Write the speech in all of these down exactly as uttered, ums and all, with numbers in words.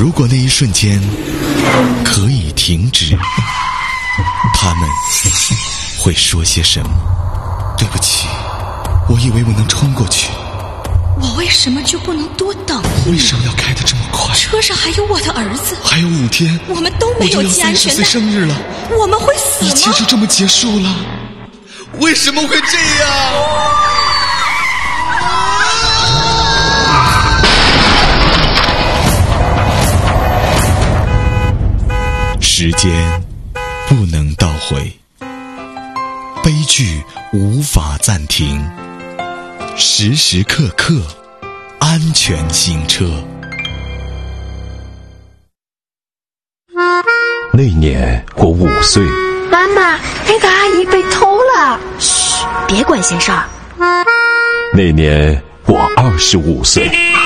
如果那一瞬间可以停止，他们会说些什么？对不起，我以为我能冲过去。 我为什么就不能多等一秒？ 为什么要开得这么快？ 车上还有我的儿系， 还有五天， 我们都没有系安全带。 我就要三十岁生日了， 我们会死吗？ 一切就这么结束了？为什么会这样？时间不能倒回，悲剧无法暂停，时时刻刻安全行车。 那年我五岁。 妈妈，那个阿姨被偷了。 嘘，别管闲事儿。 那年我二十五岁。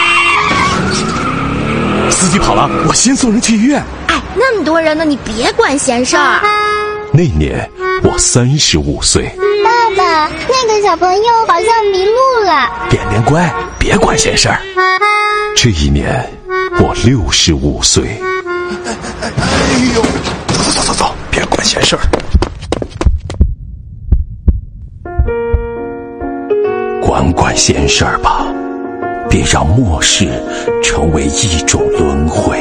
司机跑了，我先送人去医院。 哎，那么多人呢，你别管闲事儿。 那年我三十五岁。 爸爸，那个小朋友好像迷路了。 点点乖，别管闲事儿。 这一年我六十五岁。 哎呦，走走走走，别管闲事儿。 管管闲事儿吧，别让末世成为一种轮回。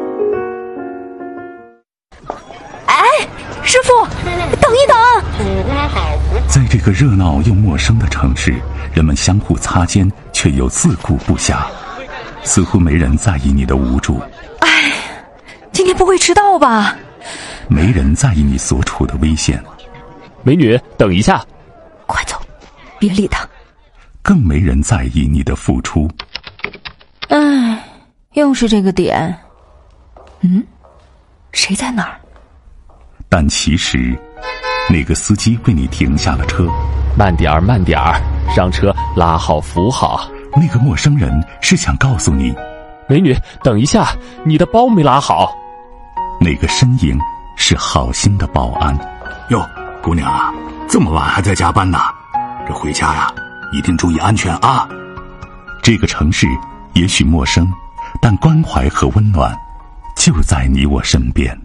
哎，师傅，等一等！ 在这个热闹又陌生的城市，人们相互擦肩，却又自顾不暇，似乎没人在意你的无助。 哎，今天不会迟到吧？ 没人在意你所处的危险。 美女，等一下！ 快走，别理他。 更没人在意你的付出。 唉，又是这个点。嗯，谁在哪儿？ 但其实，那个司机为你停下了车。 慢点儿，慢点儿，上车拉好扶好。 那个陌生人是想告诉你， 美女，等一下，你的包没拉好。 那个身影是好心的保安。 哟，姑娘啊，这么晚还在加班呢？这回家呀，一定注意安全啊！ 这个城市也许陌生，但关怀和温暖就在你我身边。